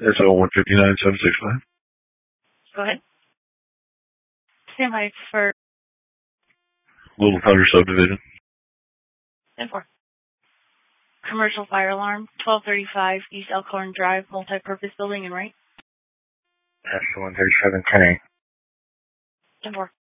SO 159-765. Go ahead. Stand by for Little Thunder Subdivision. 10-4. Commercial fire alarm, 1235 East Elkhorn Drive, multi-purpose building and right. SO 137-10. 10-4.